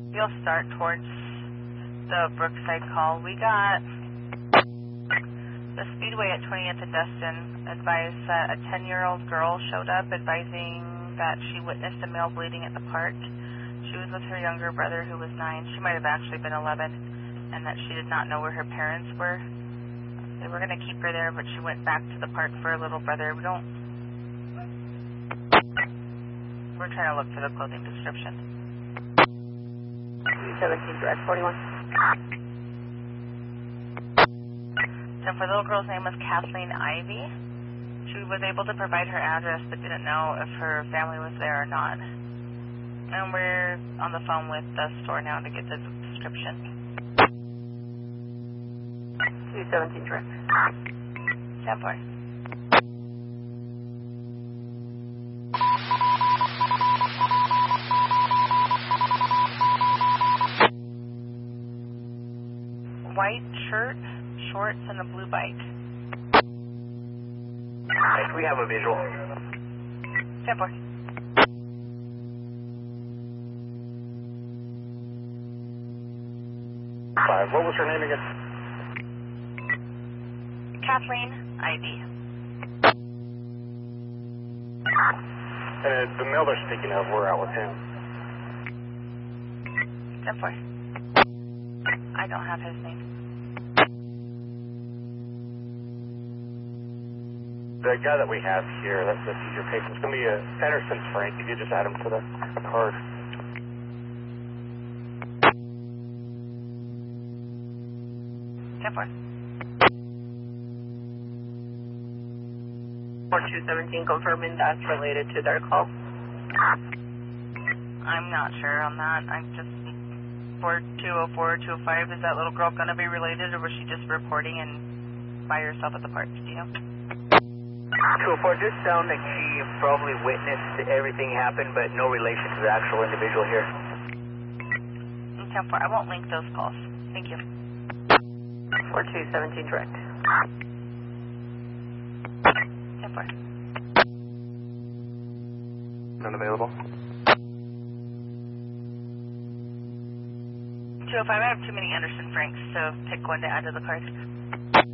You'll start towards the Brookside call. We got the Speedway at 20th and Destin advised that a 10-year-old girl showed up advising that she witnessed a male bleeding at the park. She was with her younger brother who was 9. She might have actually been 11, and that she did not know where her parents were. They were going to keep her there, but she went back to the park for her little brother. We're trying to look for the clothing description. 17 direct 41. So for the little girl's name was Kathleen Ivy. She was able to provide her address, but didn't know if her family was there or not. And we're on the phone with the store now to get the description. 217 direct. 10-4. White shirt, shorts, and a blue bike. We have a visual. 10-4. What was her name again? Kathleen Ivy. And the male they're speaking of, we're out with him. 10-4. I don't have his name. The guy that we have here, that's the future patient, it's going to be Anderson Frank. If you just add him to the card. Ten-4. 4217 confirming that's related to their call. I'm not sure on that. I'm just 4204, 205. Is that little girl going to be related, or was she just reporting and by herself at the park? Do you know? 204, this sounds like she probably witnessed everything happen, but no relation to the actual individual here. 10-4. I won't link those calls. Thank you. 4217 direct. 10-4. None available. 205. I have too many Anderson Franks, so pick one to add to the card.